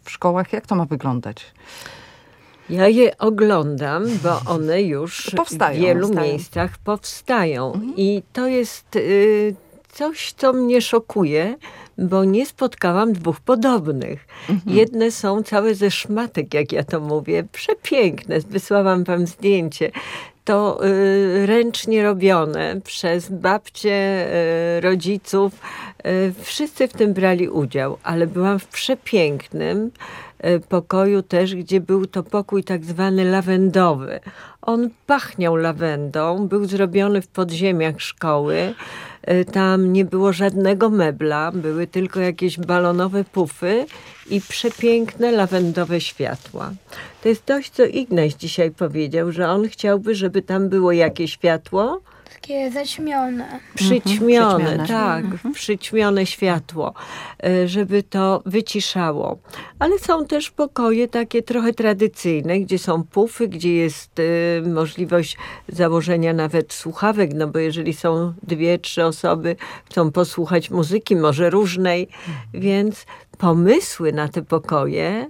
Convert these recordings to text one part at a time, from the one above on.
w szkołach? Jak to ma wyglądać? Ja je oglądam, bo one już w wielu miejscach powstają. I to jest coś, co mnie szokuje, bo nie spotkałam dwóch podobnych. Jedne są całe ze szmatek, jak ja to mówię, przepiękne. Wysłałam wam zdjęcie. To ręcznie robione przez babcie, rodziców. Wszyscy w tym brali udział, ale byłam w przepięknym pokoju też, gdzie był to pokój tak zwany lawendowy. On pachniał lawendą, był zrobiony w podziemiach szkoły. Tam nie było żadnego mebla, były tylko jakieś balonowe pufy i przepiękne lawendowe światła. To jest coś, co Ignaś dzisiaj powiedział, że on chciałby, żeby tam było jakie światło? Takie zaćmione. Przyćmione, tak. Przyćmione światło, żeby to wyciszało. Ale są też pokoje takie trochę tradycyjne, gdzie są pufy, gdzie jest możliwość założenia nawet słuchawek, no bo jeżeli są 2-3 osoby, chcą posłuchać muzyki, może różnej, więc pomysły na te pokoje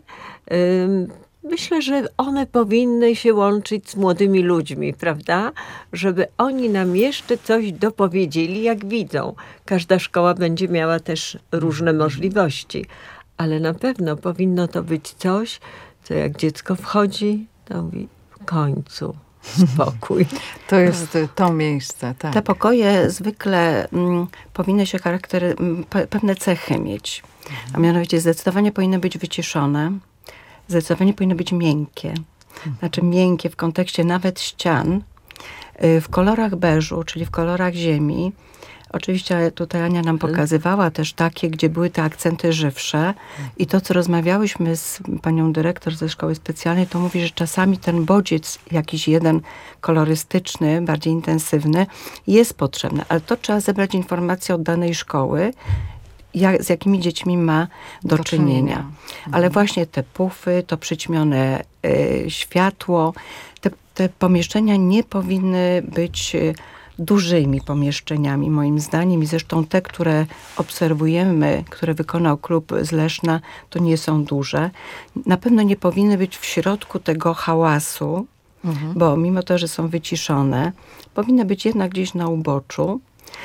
myślę, że one powinny się łączyć z młodymi ludźmi, prawda? Żeby oni nam jeszcze coś dopowiedzieli, jak widzą. Każda szkoła będzie miała też różne możliwości, ale na pewno powinno to być coś, co jak dziecko wchodzi, to mówi w końcu spokój. To jest to miejsce, tak. Te pokoje zwykle powinny się pewne cechy mieć. A mianowicie zdecydowanie powinny być wyciszone. Zdecydowanie powinny być miękkie. Znaczy miękkie w kontekście nawet ścian, w kolorach beżu, czyli w kolorach ziemi. Oczywiście tutaj Ania nam pokazywała też takie, gdzie były te akcenty żywsze. I to, co rozmawiałyśmy z panią dyrektor ze szkoły specjalnej, to mówi, że czasami ten bodziec jakiś jeden kolorystyczny, bardziej intensywny jest potrzebny. Ale to trzeba zebrać informacje od danej szkoły, z jakimi dziećmi ma do czynienia. Ale właśnie te pufy, to przyćmione światło, te pomieszczenia nie powinny być dużymi pomieszczeniami, moim zdaniem. I zresztą te, które obserwujemy, które wykonał klub z Leszna, to nie są duże. Na pewno nie powinny być w środku tego hałasu, bo mimo to, że są wyciszone, powinny być jednak gdzieś na uboczu.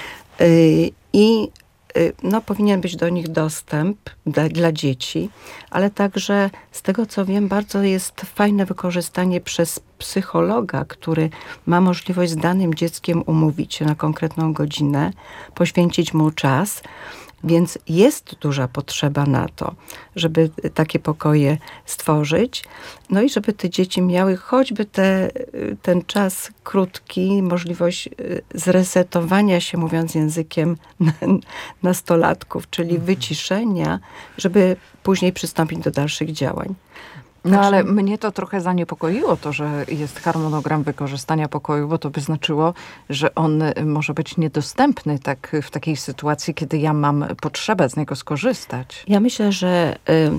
Powinien być do nich dostęp dla dzieci, ale także z tego, co wiem, bardzo jest fajne wykorzystanie przez psychologa, który ma możliwość z danym dzieckiem umówić się na konkretną godzinę, poświęcić mu czas. Więc jest duża potrzeba na to, żeby takie pokoje stworzyć. No i żeby te dzieci miały choćby ten czas krótki, możliwość zresetowania się, mówiąc językiem nastolatków, czyli wyciszenia, żeby później przystąpić do dalszych działań. No ale mnie to trochę zaniepokoiło, to, że jest harmonogram wykorzystania pokoju, bo to by znaczyło, że on może być niedostępny w takiej sytuacji, kiedy ja mam potrzebę z niego skorzystać. Ja myślę, że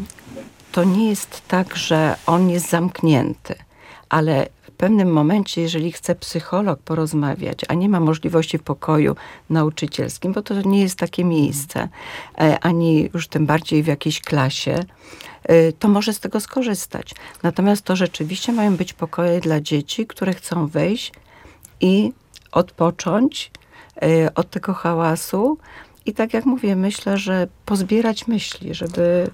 to nie jest tak, że on jest zamknięty, ale w pewnym momencie, jeżeli chce psycholog porozmawiać, a nie ma możliwości w pokoju nauczycielskim, bo to nie jest takie miejsce, ani już tym bardziej w jakiejś klasie, to może z tego skorzystać. Natomiast to rzeczywiście mają być pokoje dla dzieci, które chcą wejść i odpocząć od tego hałasu. I tak jak mówię, myślę, że pozbierać myśli, żeby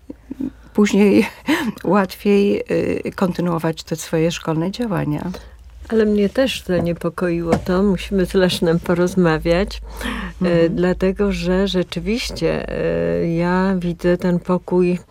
później łatwiej kontynuować te swoje szkolne działania. Ale mnie też zaniepokoiło to, musimy z Lesznem porozmawiać, dlatego że rzeczywiście ja widzę ten pokój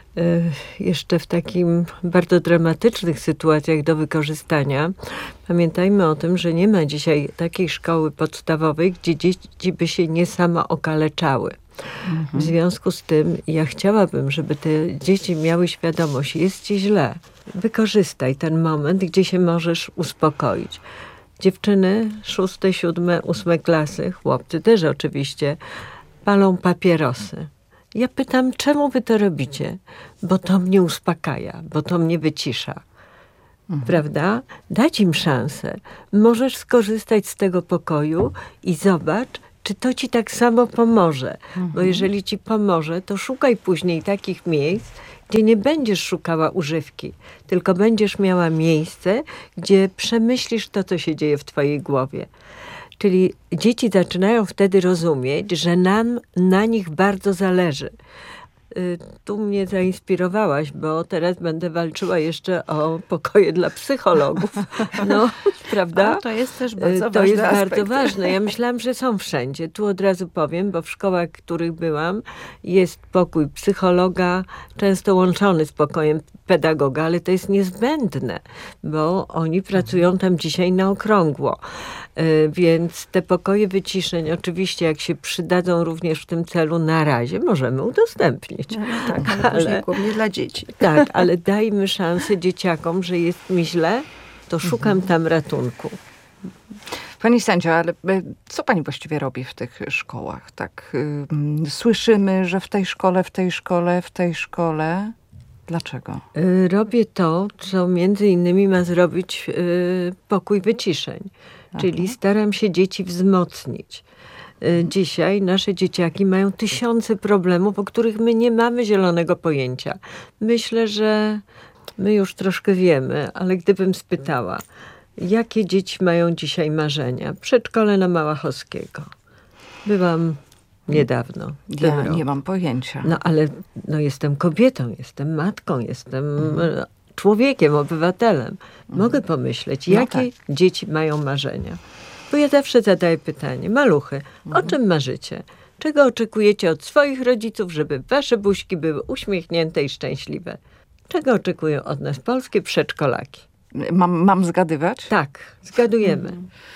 jeszcze w takim bardzo dramatycznych sytuacjach do wykorzystania. Pamiętajmy o tym, że nie ma dzisiaj takiej szkoły podstawowej, gdzie dzieci by się nie samookaleczały. W związku z tym ja chciałabym, żeby te dzieci miały świadomość, jest ci źle. Wykorzystaj ten moment, gdzie się możesz uspokoić. Dziewczyny 6., 7., 8. klasy, chłopcy też oczywiście, palą papierosy. Ja pytam, czemu wy to robicie? Bo to mnie uspokaja, bo to mnie wycisza. Prawda? Dać im szansę. Możesz skorzystać z tego pokoju i zobacz, czy to ci tak samo pomoże. Bo jeżeli ci pomoże, to szukaj później takich miejsc, gdzie nie będziesz szukała używki, tylko będziesz miała miejsce, gdzie przemyślisz to, co się dzieje w twojej głowie. Czyli dzieci zaczynają wtedy rozumieć, że nam na nich bardzo zależy. Tu mnie zainspirowałaś, bo teraz będę walczyła jeszcze o pokoje dla psychologów. No, prawda? To jest też bardzo ważny To jest aspekt. bardzo ważne. Ja myślałam, że są wszędzie. Tu od razu powiem, bo w szkołach, w których byłam, jest pokój psychologa, często łączony z pokojem pedagoga, ale to jest niezbędne, bo oni pracują tam dzisiaj na okrągło. Więc te pokoje wyciszeń, oczywiście jak się przydadzą również w tym celu, na razie możemy udostępnić. No, tak, ale później głównie dla dzieci. Tak, ale dajmy szansę dzieciakom, że jest mi źle, to szukam tam ratunku. Pani sędzio, ale co pani właściwie robi w tych szkołach? Tak, słyszymy, że w tej szkole. Dlaczego? Robię to, co między innymi ma zrobić pokój wyciszeń. Czyli staram się dzieci wzmocnić. Dzisiaj nasze dzieciaki mają tysiące problemów, o których my nie mamy zielonego pojęcia. Myślę, że my już troszkę wiemy, ale gdybym spytała, jakie dzieci mają dzisiaj marzenia? Przedszkole na Małachowskiego. Byłam niedawno. Ja nie mam pojęcia. No ale jestem kobietą, jestem matką, jestem człowiekiem, obywatelem. Mogę pomyśleć, jakie dzieci mają marzenia. Bo ja zawsze zadaję pytanie, maluchy, o czym marzycie? Czego oczekujecie od swoich rodziców, żeby wasze buźki były uśmiechnięte i szczęśliwe? Czego oczekują od nas polskie przedszkolaki? Mam zgadywać? Tak, zgadujemy.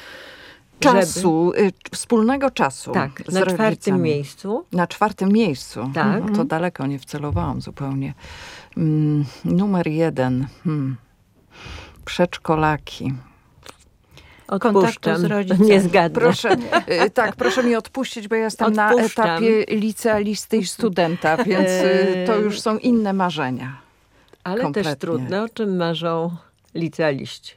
Wspólnego czasu. Tak, z na rodzicami. 4. miejscu. Na 4. miejscu. Tak. To daleko nie wcelowałam zupełnie. Numer 1. Przedszkolaki. Odpuszczam. Z rodzicami. Nie zgadnę. Proszę mi odpuścić, bo ja jestem na etapie licealisty i studenta, więc to już są inne marzenia. Ale kompletnie. też trudne, o czym marzą licealiści.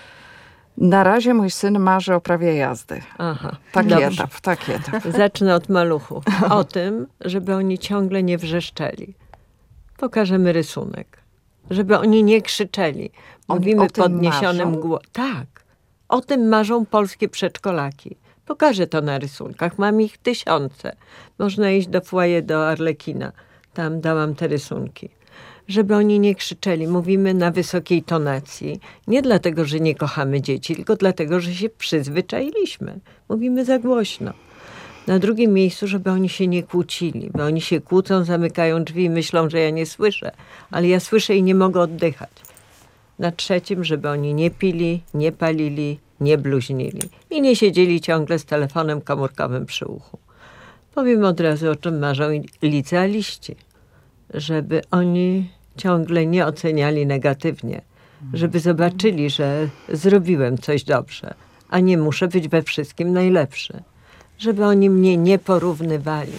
Na razie mój syn marzy o prawie jazdy. Aha, Taki dobrze. etap. Zacznę od maluchów. O tym, żeby oni ciągle nie wrzeszczeli. Pokażemy rysunek. Żeby oni nie krzyczeli. Mówimy podniesionym głosem. Tak. O tym marzą polskie przedszkolaki. Pokażę to na rysunkach. Mam ich tysiące. Można iść do foyer do Arlekina. Tam dałam te rysunki. Żeby oni nie krzyczeli. Mówimy na wysokiej tonacji. Nie dlatego, że nie kochamy dzieci, tylko dlatego, że się przyzwyczailiśmy. Mówimy za głośno. Na 2. miejscu, żeby oni się nie kłócili. Bo oni się kłócą, zamykają drzwi i myślą, że ja nie słyszę. Ale ja słyszę i nie mogę oddychać. Na 3, żeby oni nie pili, nie palili, nie bluźnili. I nie siedzieli ciągle z telefonem komórkowym przy uchu. Powiem od razu, o czym marzą licealiści. Żeby oni ciągle nie oceniali negatywnie. Żeby zobaczyli, że zrobiłem coś dobrze, a nie muszę być we wszystkim najlepszy. Żeby oni mnie nie porównywali.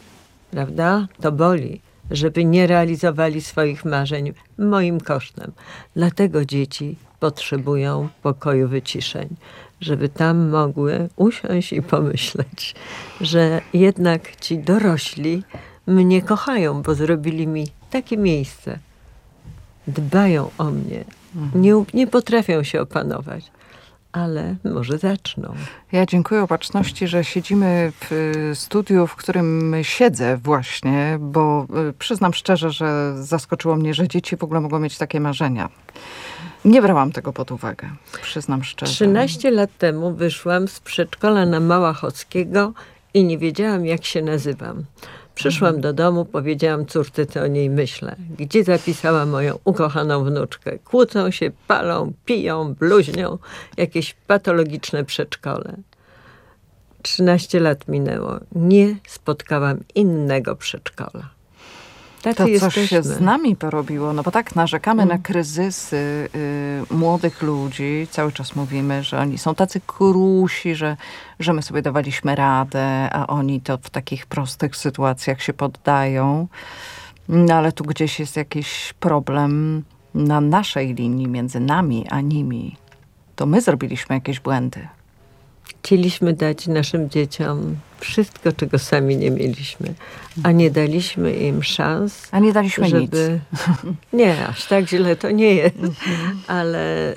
Prawda? To boli. Żeby nie realizowali swoich marzeń moim kosztem. Dlatego dzieci potrzebują pokoju wyciszeń. Żeby tam mogły usiąść i pomyśleć, że jednak ci dorośli mnie kochają, bo zrobili mi takie miejsce. Dbają o mnie. Nie potrafią się opanować. Ale może zaczną. Ja dziękuję Opatrzności, że siedzimy w studiu, w którym siedzę właśnie, bo przyznam szczerze, że zaskoczyło mnie, że dzieci w ogóle mogą mieć takie marzenia. Nie brałam tego pod uwagę, przyznam szczerze. 13 lat temu wyszłam z przedszkola na Małachowskiego i nie wiedziałam, jak się nazywam. Przyszłam do domu, powiedziałam córce, co o niej myślę. Gdzie zapisała moją ukochaną wnuczkę? Kłócą się, palą, piją, bluźnią. Jakieś patologiczne przedszkole. 13 lat minęło. Nie spotkałam innego przedszkola. Tacy to jesteśmy. coś się z nami porobiło, no bo tak narzekamy na kryzysy młodych ludzi. Cały czas mówimy, że oni są tacy krusi, że my sobie dawaliśmy radę, a oni to w takich prostych sytuacjach się poddają. No ale tu gdzieś jest jakiś problem na naszej linii, między nami a nimi. To my zrobiliśmy jakieś błędy. Chcieliśmy dać naszym dzieciom wszystko, czego sami nie mieliśmy, a nie daliśmy im szans. A nie daliśmy żeby... nic. Nie, aż tak źle to nie jest. Ale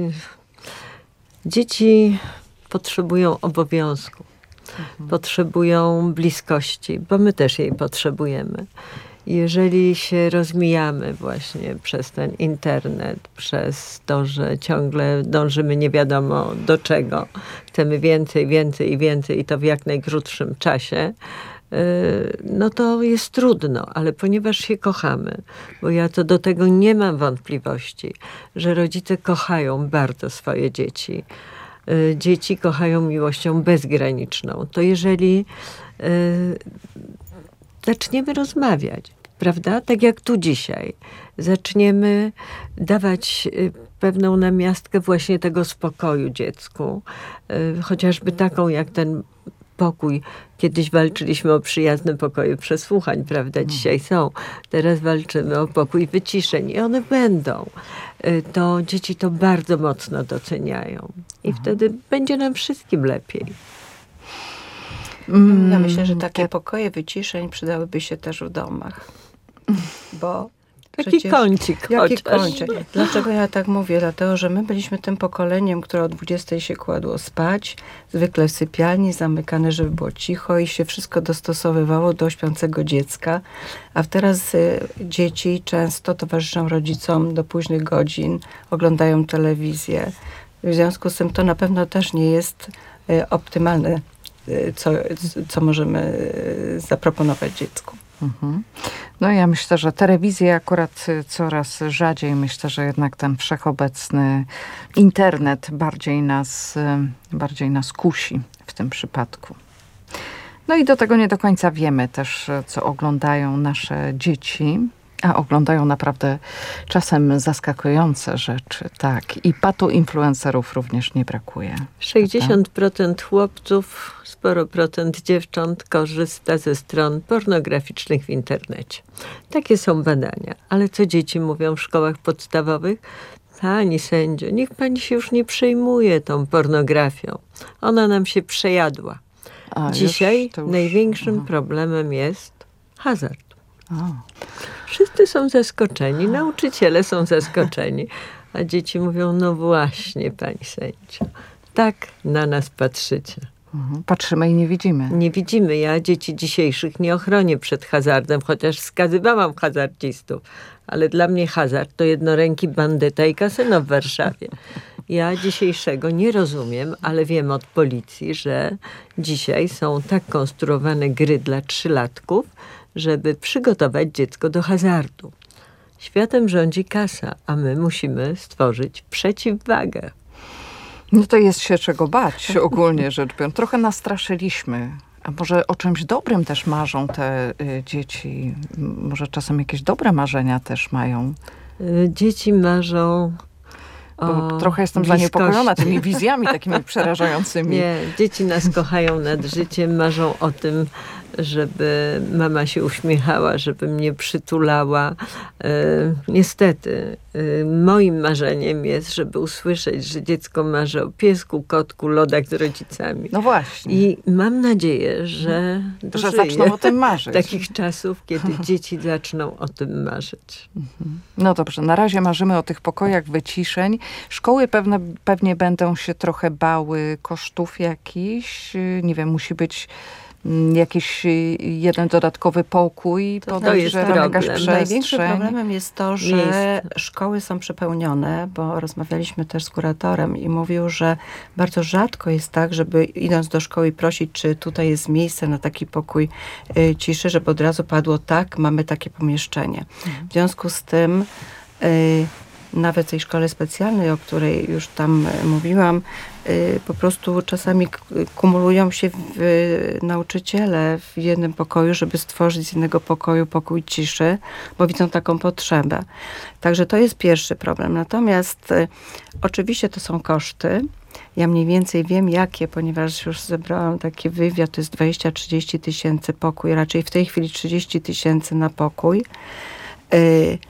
dzieci potrzebują obowiązku. Potrzebują bliskości, bo my też jej potrzebujemy. Jeżeli się rozmijamy właśnie przez ten internet, przez to, że ciągle dążymy nie wiadomo do czego, chcemy więcej, więcej i więcej i to w jak najkrótszym czasie, no to jest trudno, ale ponieważ się kochamy, bo ja to do tego nie mam wątpliwości, że rodzice kochają bardzo swoje dzieci. Dzieci kochają miłością bezgraniczną. To jeżeli zaczniemy rozmawiać, prawda? Tak jak tu dzisiaj. Zaczniemy dawać pewną namiastkę właśnie tego spokoju dziecku. Chociażby taką jak ten pokój. Kiedyś walczyliśmy o przyjazne pokoje przesłuchań, prawda? Dzisiaj są. Teraz walczymy o pokój wyciszeń i one będą. To dzieci to bardzo mocno doceniają. I wtedy będzie nam wszystkim lepiej. Ja myślę, że takie pokoje wyciszeń przydałyby się też w domach. Bo taki kącik chociaż. Dlaczego ja tak mówię? Dlatego, że my byliśmy tym pokoleniem, które o 20 się kładło spać, zwykle w sypialni, zamykane, żeby było cicho i się wszystko dostosowywało do śpiącego dziecka. A teraz dzieci często towarzyszą rodzicom do późnych godzin, oglądają telewizję. W związku z tym to na pewno też nie jest optymalne, co możemy zaproponować dziecku. No ja myślę, że telewizja akurat coraz rzadziej. Myślę, że jednak ten wszechobecny internet bardziej nas kusi w tym przypadku. No i do tego nie do końca wiemy też, co oglądają nasze dzieci. A oglądają naprawdę czasem zaskakujące rzeczy, tak. I patoinfluencerów również nie brakuje. 60% chłopców, sporo procent dziewcząt korzysta ze stron pornograficznych w internecie. Takie są badania. Ale co dzieci mówią w szkołach podstawowych? Pani sędzio, niech pani się już nie przejmuje tą pornografią. Ona nam się przejadła. Dzisiaj największym problemem jest hazard. Wszyscy są zaskoczeni, nauczyciele są zaskoczeni, a dzieci mówią, no właśnie, pani sędzio, tak na nas patrzycie. Patrzymy i nie widzimy. Nie widzimy. Ja dzieci dzisiejszych nie ochronię przed hazardem, chociaż skazywałam hazardzistów, ale dla mnie hazard to jednoręki bandyta i kasyno w Warszawie. Ja dzisiejszego nie rozumiem, ale wiem od policji, że dzisiaj są tak konstruowane gry dla 3-latków, żeby przygotować dziecko do hazardu. Światem rządzi kasa, a my musimy stworzyć przeciwwagę. No to jest się czego bać, ogólnie rzecz biorąc. Trochę nastraszyliśmy. A może o czymś dobrym też marzą te dzieci? Może czasem jakieś dobre marzenia też mają? Dzieci marzą Bo trochę jestem zaniepokojona tymi wizjami takimi przerażającymi. Nie, dzieci nas kochają nad życiem, marzą o tym, żeby mama się uśmiechała, żeby mnie przytulała. Niestety, moim marzeniem jest, żeby usłyszeć, że dziecko marzy o piesku, kotku, lodach z rodzicami. No właśnie. I mam nadzieję, że zaczną o tym marzyć. Takich czasów, kiedy dzieci zaczną o tym marzyć. No dobrze, na razie marzymy o tych pokojach wyciszeń. Szkoły pewnie będą się trochę bały kosztów jakichś. Nie wiem, musi być jakiś jeden dodatkowy pokój. To jest problem. Największym problemem jest to, że szkoły są przepełnione, bo rozmawialiśmy też z kuratorem i mówił, że bardzo rzadko jest tak, żeby idąc do szkoły prosić, czy tutaj jest miejsce na taki pokój ciszy, żeby od razu padło tak, mamy takie pomieszczenie. W związku z tym nawet w tej szkole specjalnej, o której już tam mówiłam, po prostu czasami kumulują się nauczyciele w jednym pokoju, żeby stworzyć z jednego pokoju pokój ciszy, bo widzą taką potrzebę. Także to jest pierwszy problem. Natomiast oczywiście to są koszty. Ja mniej więcej wiem jakie, ponieważ już zebrałam taki wywiad, to jest 20-30 tysięcy pokój, raczej w tej chwili 30 tysięcy na pokój.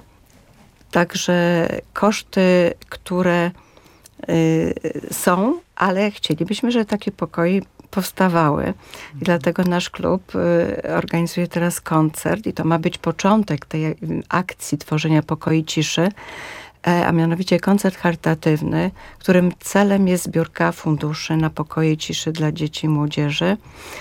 Także koszty, które są, ale chcielibyśmy, żeby takie pokoje powstawały. I dlatego nasz klub organizuje teraz koncert i to ma być początek tej akcji tworzenia pokoi ciszy, a mianowicie koncert charytatywny, którym celem jest zbiórka funduszy na pokoje ciszy dla dzieci i młodzieży.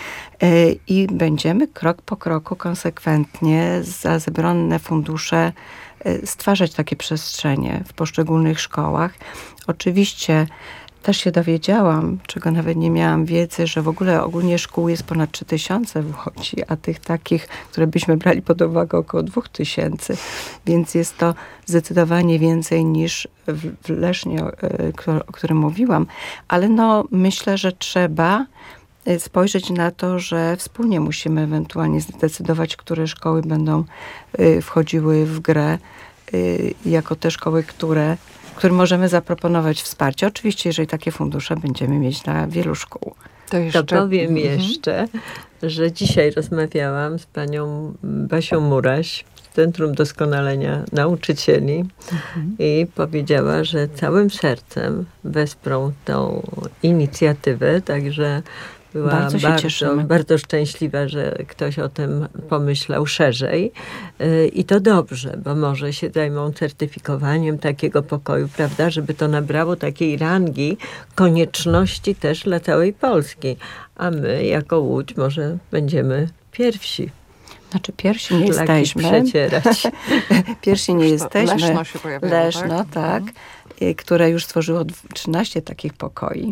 I będziemy krok po kroku konsekwentnie za zebrane fundusze stwarzać takie przestrzenie w poszczególnych szkołach. Oczywiście też się dowiedziałam, czego nawet nie miałam wiedzy, że w ogóle ogólnie szkół jest ponad 3000 w Łodzi, a tych takich, które byśmy brali pod uwagę, około 2000. Więc jest to zdecydowanie więcej niż w Lesznie, o którym mówiłam. Ale myślę, że trzeba spojrzeć na to, że wspólnie musimy ewentualnie zdecydować, które szkoły będą wchodziły w grę jako te szkoły, którym możemy zaproponować wsparcie. Oczywiście, jeżeli takie fundusze będziemy mieć dla wielu szkół. To powiem jeszcze, że dzisiaj rozmawiałam z panią Basią Muraś z Centrum Doskonalenia Nauczycieli i powiedziała, że całym sercem wesprą tą inicjatywę, także była bardzo szczęśliwa, że ktoś o tym pomyślał szerzej. I to dobrze, bo może się zajmą certyfikowaniem takiego pokoju, prawda, żeby to nabrało takiej rangi, konieczności też dla całej Polski. A my jako Łódź może będziemy pierwsi. Znaczy pierwsi nie jesteśmy. Przecierać. Pierwsi nie jesteśmy. Leszno się pojawiło, Leszno, tak. Które już stworzyło 13 takich pokoi.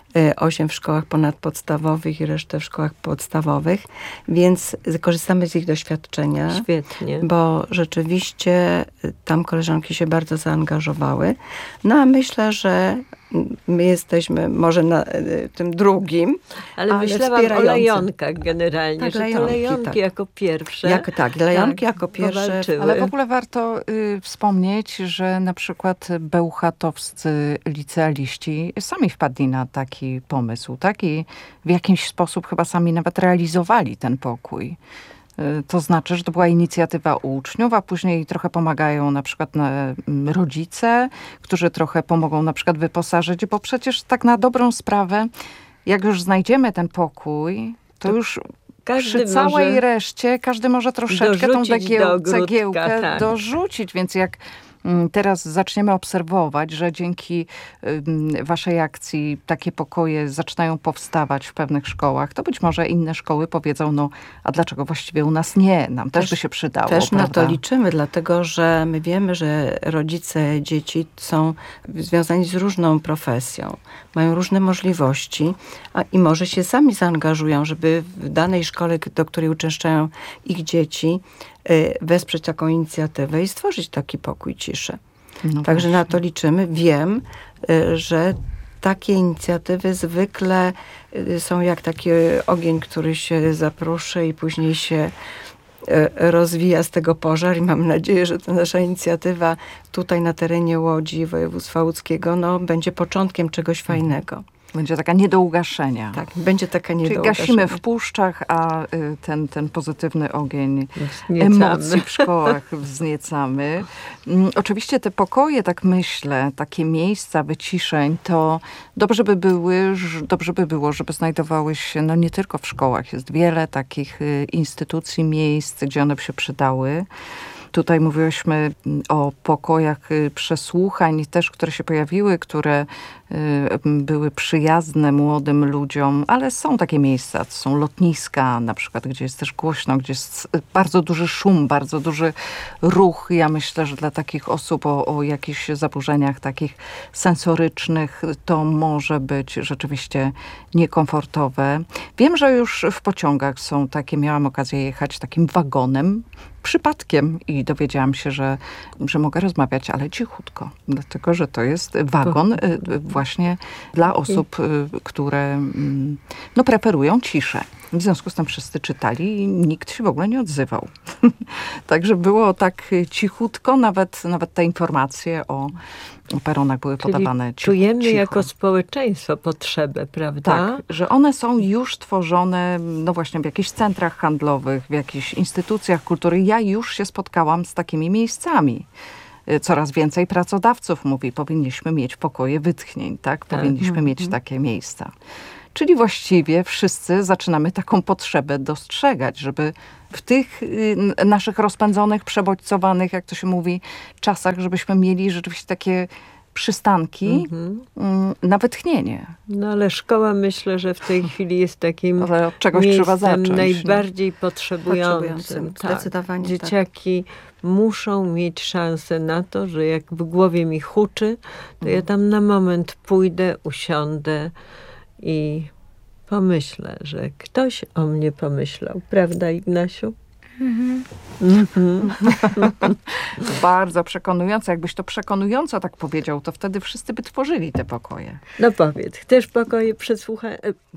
8 w szkołach ponadpodstawowych i resztę w szkołach podstawowych, więc korzystamy z ich doświadczenia. Świetnie. Bo rzeczywiście tam koleżanki się bardzo zaangażowały. A myślę, że my jesteśmy może na tym drugim, ale myślałam o lejonkach generalnie, tak, że to lejonki jako pierwsze. Lejonki jako pierwsze. Powalczyły. Ale w ogóle warto wspomnieć, że na przykład bełchatowscy licealiści sami wpadli na taki pomysł, tak? I w jakiś sposób chyba sami nawet realizowali ten pokój. To znaczy, że to była inicjatywa uczniów, a później trochę pomagają na przykład rodzice, którzy trochę pomogą na przykład wyposażyć, bo przecież tak na dobrą sprawę, jak już znajdziemy ten pokój, to już przy całej reszcie każdy może troszeczkę tą cegiełkę dorzucić, więc jak teraz zaczniemy obserwować, że dzięki waszej akcji takie pokoje zaczynają powstawać w pewnych szkołach, to być może inne szkoły powiedzą, a dlaczego właściwie u nas nie? Nam też by się przydało. Też prawda? na to liczymy, dlatego że my wiemy, że rodzice dzieci są związani z różną profesją, mają różne możliwości i może się sami zaangażują, żeby w danej szkole, do której uczęszczają ich dzieci, wesprzeć taką inicjatywę i stworzyć taki pokój ciszy. Także na to liczymy. Wiem, że takie inicjatywy zwykle są jak taki ogień, który się zapruszy i później się rozwija z tego pożar i mam nadzieję, że ta nasza inicjatywa tutaj na terenie Łodzi, województwa łódzkiego, będzie początkiem czegoś fajnego. Będzie taka nie do ugaszenia. Tak, będzie taka nie do ugaszenia. Czyli gasimy w puszczach, a ten pozytywny ogień emocji w szkołach wzniecamy. Oczywiście te pokoje, tak myślę, takie miejsca wyciszeń, to dobrze by było, żeby znajdowały się nie tylko w szkołach. Jest wiele takich instytucji, miejsc, gdzie one by się przydały. Tutaj mówiłyśmy o pokojach przesłuchań też, które się pojawiły, które były przyjazne młodym ludziom, ale są takie miejsca, to są lotniska na przykład, gdzie jest też głośno, gdzie jest bardzo duży szum, bardzo duży ruch. Ja myślę, że dla takich osób o jakichś zaburzeniach takich sensorycznych to może być rzeczywiście niekomfortowe. Wiem, że już w pociągach są takie, miałam okazję jechać takim wagonem, przypadkiem i dowiedziałam się, że mogę rozmawiać, ale cichutko, dlatego, że to jest wagon właśnie dla osób, które preferują ciszę. W związku z tym wszyscy czytali i nikt się w ogóle nie odzywał. Także było tak cichutko, nawet te informacje o peronach były podawane cicho. Czujemy jako społeczeństwo potrzebę, prawda? Tak, że one są już tworzone, właśnie w jakichś centrach handlowych, w jakichś instytucjach kultury. Ja już się spotkałam z takimi miejscami. coraz więcej pracodawców mówi, powinniśmy mieć pokoje wytchnień, tak? Powinniśmy mieć takie miejsca. Czyli właściwie wszyscy zaczynamy taką potrzebę dostrzegać, żeby w tych naszych rozpędzonych, przebodźcowanych, jak to się mówi, czasach, żebyśmy mieli rzeczywiście takie przystanki na wytchnienie. No ale szkoła, myślę, że w tej chwili jest takim od czegoś trzeba zacząć, najbardziej potrzebującym. Zdecydowanie Dzieciaki muszą mieć szansę na to, że jak w głowie mi huczy, to ja tam na moment pójdę, usiądę i pomyślę, że ktoś o mnie pomyślał. Prawda, Ignasiu? Bardzo przekonujące. Jakbyś to przekonująco tak powiedział, to wtedy wszyscy by tworzyli te pokoje. No powiedz, chcesz pokoje przesłuchania?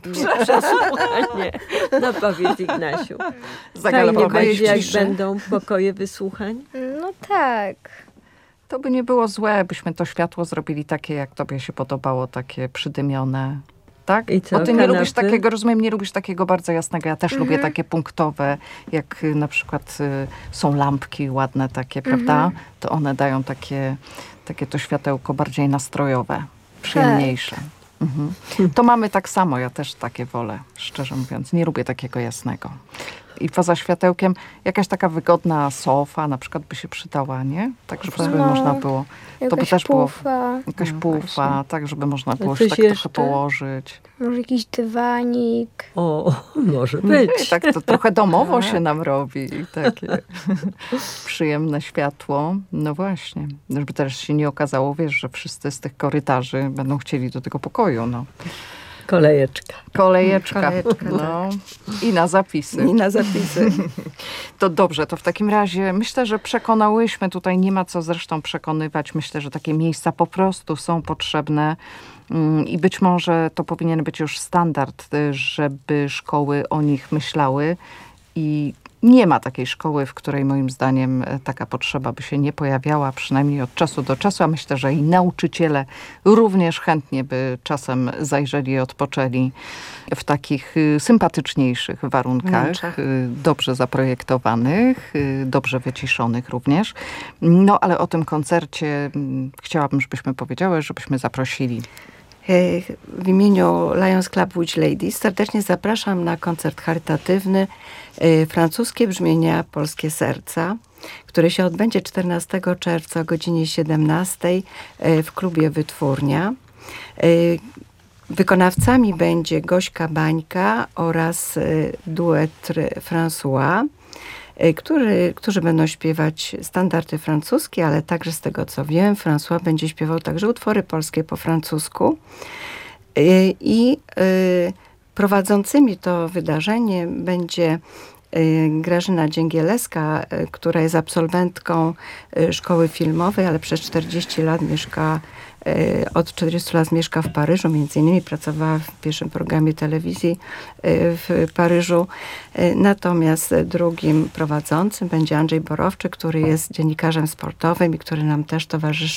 No powiedz, Ignasiu. Fajnie będzie, jak będą pokoje wysłuchań? No tak. To by nie było złe, byśmy to światło zrobili takie, jak tobie się podobało, takie przydymione. Tak? I co, bo ty nie lubisz takiego, rozumiem, nie lubisz takiego bardzo jasnego. Ja też lubię takie punktowe, jak na przykład są lampki ładne takie, prawda? To one dają takie to światełko bardziej nastrojowe, przyjemniejsze. To mamy tak samo, ja też takie wolę, szczerze mówiąc. Nie lubię takiego jasnego. I poza światełkiem jakaś taka wygodna sofa na przykład by się przydała, nie? Tak, żeby sobie można było... To by też było jakaś pufa, tak, żeby można było się tak trochę położyć. Może jakiś dywanik. O, może być. I tak to trochę domowo się nam robi. Takie przyjemne światło. No właśnie. Żeby też się nie okazało, wiesz, że wszyscy z tych korytarzy będą chcieli do tego pokoju, no. Kolejeczka, no. I na zapisy. To dobrze, to w takim razie myślę, że przekonałyśmy, tutaj nie ma co zresztą przekonywać. Myślę, że takie miejsca po prostu są potrzebne i być może to powinien być już standard, żeby szkoły o nich myślały i nie ma takiej szkoły, w której moim zdaniem taka potrzeba by się nie pojawiała, przynajmniej od czasu do czasu, a myślę, że i nauczyciele również chętnie by czasem zajrzeli i odpoczęli w takich sympatyczniejszych warunkach, dobrze zaprojektowanych, dobrze wyciszonych również. No ale o tym koncercie chciałabym, żebyśmy powiedziały, żebyśmy zaprosili. W imieniu Lions Club Witch Ladies serdecznie zapraszam na koncert charytatywny Francuskie brzmienia Polskie Serca, który się odbędzie 14 czerwca o godzinie 17 w klubie Wytwórnia. Wykonawcami będzie Gośka Bańka oraz duet François, którzy będą śpiewać standardy francuskie, ale także z tego co wiem, François będzie śpiewał także utwory polskie po francusku. I prowadzącymi to wydarzenie będzie Grażyna Dzięgielewska, która jest absolwentką szkoły filmowej, ale przez 40 lat od 40 lat mieszka w Paryżu. Między innymi pracowała w pierwszym programie telewizji w Paryżu. Natomiast drugim prowadzącym będzie Andrzej Borowczyk, który jest dziennikarzem sportowym i który nam też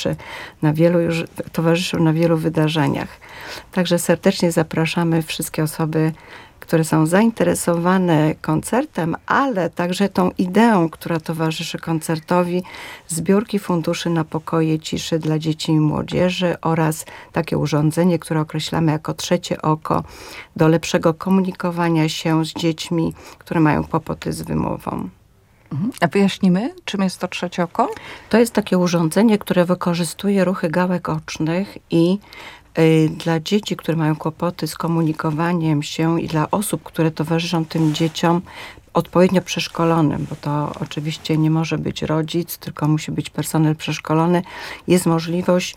towarzyszył na wielu wydarzeniach. Także serdecznie zapraszamy wszystkie osoby, które są zainteresowane koncertem, ale także tą ideą, która towarzyszy koncertowi, zbiórki funduszy na pokoje ciszy dla dzieci i młodzieży oraz takie urządzenie, które określamy jako trzecie oko do lepszego komunikowania się z dziećmi, które mają kłopoty z wymową. A wyjaśnimy, czym jest to trzecie oko? To jest takie urządzenie, które wykorzystuje ruchy gałek ocznych i dla dzieci, które mają kłopoty z komunikowaniem się i dla osób, które towarzyszą tym dzieciom odpowiednio przeszkolonym, bo to oczywiście nie może być rodzic, tylko musi być personel przeszkolony, jest możliwość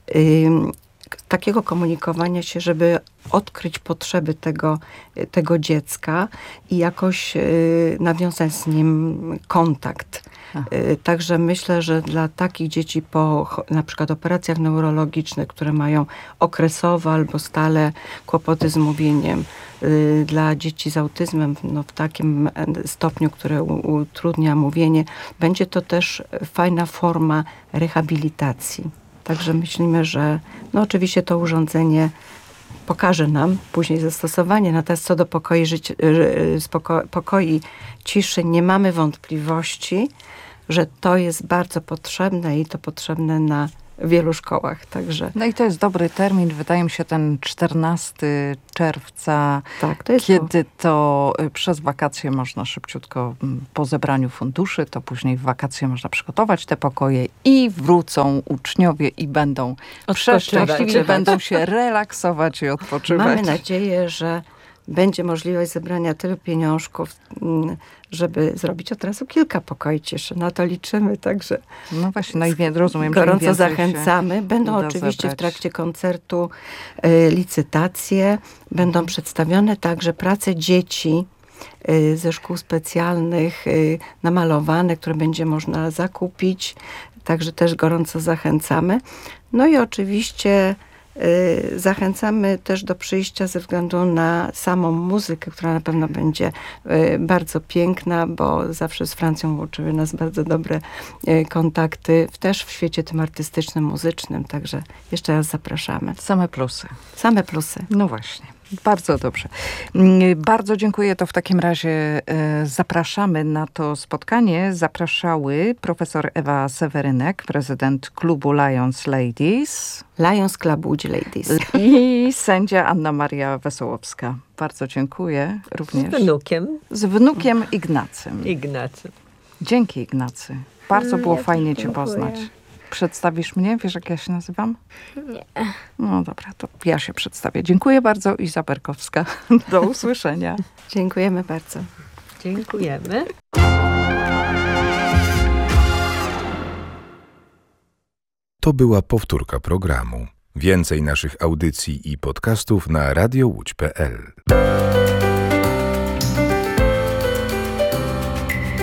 takiego komunikowania się, żeby odkryć potrzeby tego dziecka i jakoś nawiązać z nim kontakt. Także myślę, że dla takich dzieci po na przykład operacjach neurologicznych, które mają okresowo albo stale kłopoty z mówieniem, dla dzieci z autyzmem w takim stopniu, które utrudnia mówienie, będzie to też fajna forma rehabilitacji. Także myślimy, że oczywiście to urządzenie pokaże nam później zastosowanie. Natomiast co do pokoi ciszy nie mamy wątpliwości, że to jest bardzo potrzebne i to potrzebne na wielu szkołach, także... No i to jest dobry termin, wydaje mi się ten 14 czerwca, tak, to jest kiedy to przez wakacje można szybciutko po zebraniu funduszy, to później w wakacje można przygotować te pokoje i wrócą uczniowie i będą przeszczęśliwi, będą się relaksować i odpoczywać. Mamy nadzieję, że będzie możliwość zebrania tylu pieniążków, żeby zrobić od razu kilka pokoi cieszy. Na to liczymy, także no właśnie, rozumiem, gorąco że zachęcamy. Będą oczywiście zebrać w trakcie koncertu licytacje, będą przedstawione także prace dzieci ze szkół specjalnych, namalowane, które będzie można zakupić. Także też gorąco zachęcamy. No i oczywiście zachęcamy też do przyjścia ze względu na samą muzykę, która na pewno będzie bardzo piękna, bo zawsze z Francją łączyły nas bardzo dobre kontakty, też w świecie tym artystycznym, muzycznym. Także jeszcze raz zapraszamy. Same plusy. Same plusy. No właśnie. Bardzo dobrze. Bardzo dziękuję. To w takim razie zapraszamy na to spotkanie. Zapraszały profesor Ewa Sewerynek, prezydent klubu Lions Ladies. Lions Club Łódź Ladies. I sędzia Anna Maria Wesołowska. Bardzo dziękuję również. Z wnukiem. Z wnukiem Ignacym. Dzięki, Ignacy. Bardzo było fajnie cię poznać. Przedstawisz mnie? Wiesz, jak ja się nazywam? Nie. No dobra, to ja się przedstawię. Dziękuję bardzo. Iza Berkowska. Do usłyszenia. Dziękujemy bardzo. Dziękujemy. To była powtórka programu. Więcej naszych audycji i podcastów na radiołódź.pl.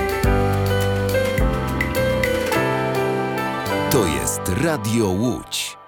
To jest Radio Łódź.